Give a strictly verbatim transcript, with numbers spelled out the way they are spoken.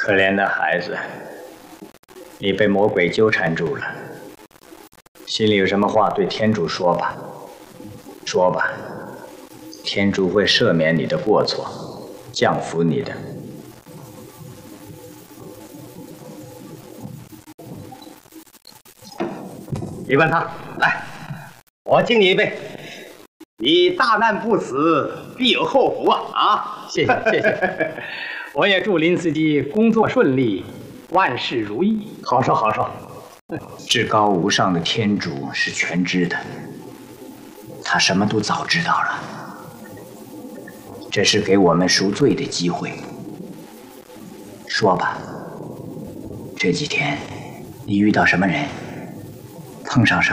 可怜的孩子，你被魔鬼纠缠住了，心里有什么话对天主说吧，说吧，天主会赦免你的过错，降服你的。 李观堂，来，我敬你一杯。你大难不死，必有后福啊！啊， 谢谢谢谢。我也祝林司机工作顺利，万事如意。 好说好说。 至高无上的天主是全知的，他什么都早知道了。这是给我们赎罪的机会。说吧，这几天你遇到什么人，碰上什么？